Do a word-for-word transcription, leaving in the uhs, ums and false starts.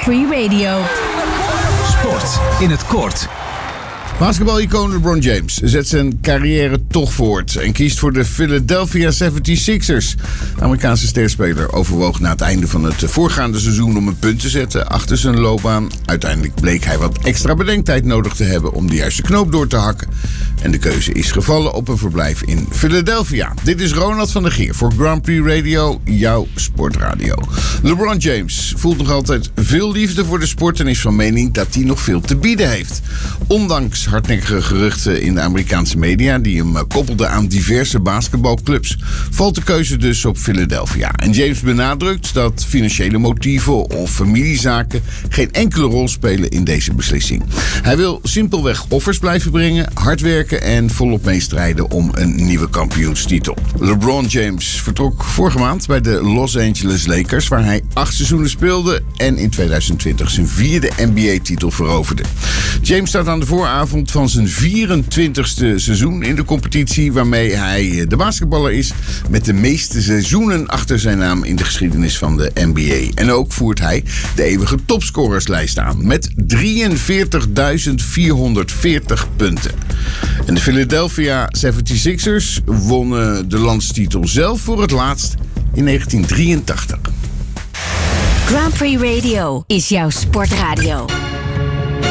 Prix Radio. Sport in het kort. Basketbal-icoon LeBron James zet zijn carrière toch voort en kiest voor de Philadelphia zevenenzeventigers. De Amerikaanse sterspeler overwoog na het einde van het voorgaande seizoen om een punt te zetten achter zijn loopbaan. Uiteindelijk bleek hij wat extra bedenktijd nodig te hebben om de juiste knoop door te hakken. En de keuze is gevallen op een verblijf in Philadelphia. Dit is Ronald van der Geer voor Grand Prix Radio, jouw sportradio. LeBron James voelt nog altijd veel liefde voor de sport en is van mening dat hij nog veel te bieden heeft. Ondanks hardnekkige geruchten in de Amerikaanse media die hem koppelden aan diverse basketbalclubs, valt de keuze dus op Philadelphia. En James benadrukt dat financiële motieven of familiezaken geen enkele rol spelen in deze beslissing. Hij wil simpelweg offers blijven brengen, hard werken en volop meestrijden om een nieuwe kampioenstitel. LeBron James vertrok vorige maand bij de Los Angeles Lakers, waar hij acht seizoenen speelde en in tweeduizend twintig zijn vierde N B A-titel veroverde. James staat aan de vooravond van zijn vierentwintigste seizoen in de competitie, waarmee hij de basketballer is met de meeste seizoenen achter zijn naam in de geschiedenis van de N B A. En ook voert hij de eeuwige topscorerslijst aan met drieënveertigduizend vierhonderdveertig punten. En de Philadelphia zevenenzeventigers wonnen de landstitel zelf voor het laatst in negentien drieëntachtig. Grand Prix Radio is jouw sportradio.